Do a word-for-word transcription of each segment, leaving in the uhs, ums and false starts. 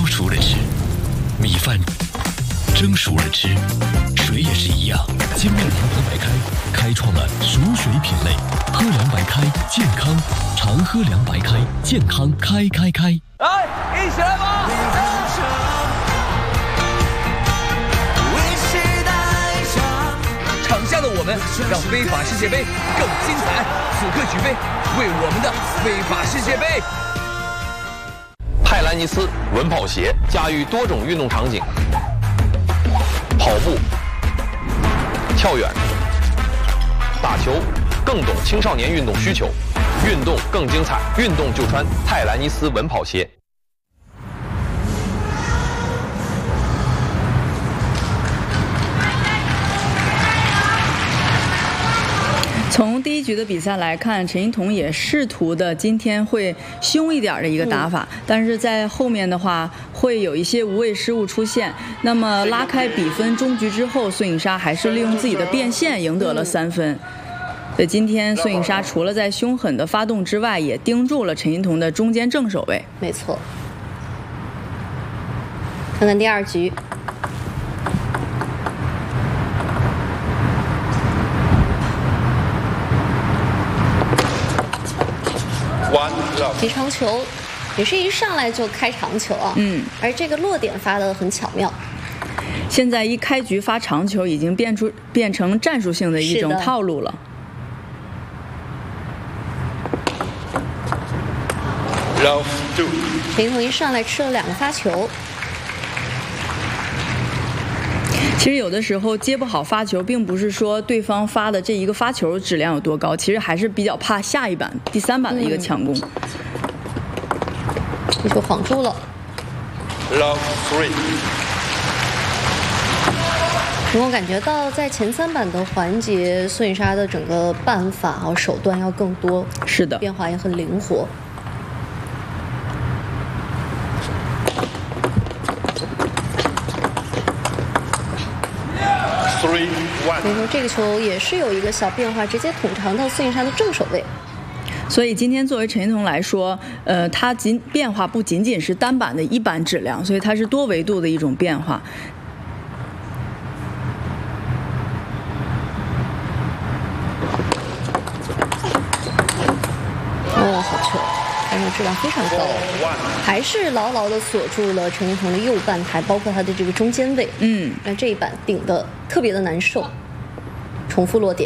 烧熟了吃，米饭蒸熟了吃，水也是一样。精酿银河白开开创了熟水品类，喝凉白开健康，常喝凉白开健康开开开。 来，一起来吧！场下的我们让非法世界杯更精彩，此刻举杯，为我们的非法世界杯。 泰兰尼斯稳跑鞋驾驭多种运动场景，跑步、跳远、打球，更懂青少年运动需求，运动更精彩，运动就穿泰兰尼斯稳跑鞋。 从第一局的比赛来看，陈一桐也试图的今天会凶一点的一个打法，嗯、但是在后面的话会有一些无谓失误出现。那么拉开比分，终局之后，孙颖莎还是利用自己的变线赢得了三分。所以今天孙颖莎除了在凶狠的发动之外，也盯住了陈一桐的中间正手位。 没错。看看第二局。提长球，也是一上来就开长球啊。嗯，而这个落点发得很巧妙。 现在一开局发长球，已经变出变成战术性的一种套路了。 陈一桐一上来吃了两个发球。 其实有的时候接不好发球，并不是说对方发的这一个发球质量有多高，其实还是比较怕下一板、第三板的一个抢攻。 这球晃住了。我感觉到在前三板的环节，孙颖莎的整个办法和手段要更多， 是的， 变化也很灵活。所以说这个球也是有一个小变化，直接捅长到孙颖莎的正手位。 所以今天作为陈一桐来说，呃，它仅变化不仅仅是单板的一板质量，所以它是多维度的一种变化。 哦，好球！反正质量非常高，还是牢牢地锁住了陈一桐的右半台，包括他的这个中间位。嗯，那这一板顶得特别的难受。重复落点。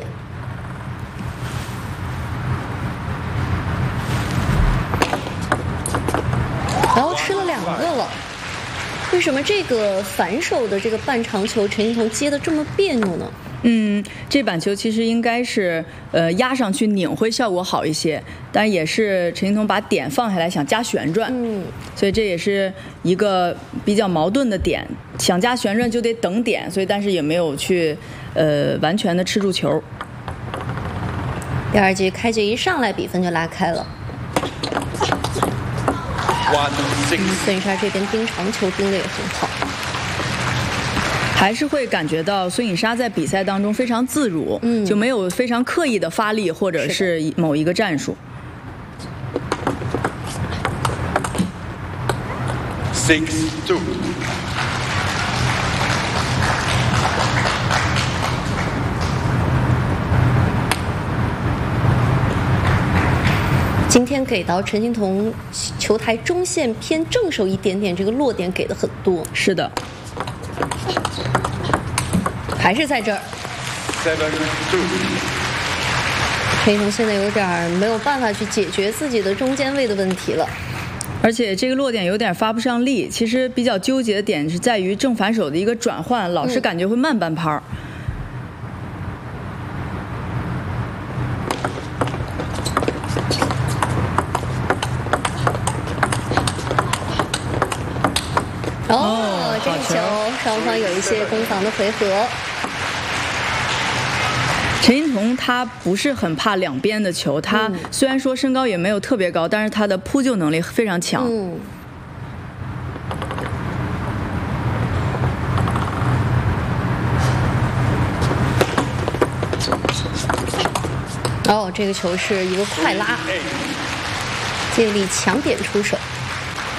然后吃了两个了，为什么这个反手的这个半长球陈一桐接得这么别扭呢？ 嗯，这板球其实应该是呃压上去拧会效果好一些，但也是陈一桐把点放下来想加旋转，嗯，所以这也是一个比较矛盾的点，想加旋转就得等点，所以但是也没有去呃完全的吃住球。 第二局开局一上来比分就拉开了。孙颖莎这边盯长球盯得也很好， 还是会感觉到孙颖莎在比赛当中非常自如，嗯，就没有非常刻意的发力或者是某一个战术。 Six two。今天给到陈一桐球台中线偏正手一点点，这个落点给的很多。 是的， 还是在这儿。陈一桐现在有点没有办法去解决自己的中间位的问题了， 而且这个落点有点发不上力。其实比较纠结的点是在于正反手的一个转换，老是感觉会慢半拍。嗯哦，这个球双方有一些攻防的回合。 陈一桐他不是很怕两边的球，他虽然说身高也没有特别高，但是他的扑救能力非常强。嗯。 哦，这个球是一个快拉，借力强点出手。